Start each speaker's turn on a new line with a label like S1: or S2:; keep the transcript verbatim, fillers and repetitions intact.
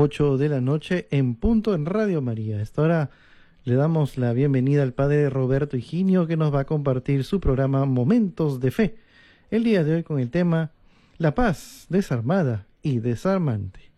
S1: ocho de la noche en punto en Radio María. A esta hora le damos la bienvenida al padre Roberto Higinio, que nos va a compartir su programa Momentos de Fe. El día de hoy con el tema La paz desarmada y desarmante.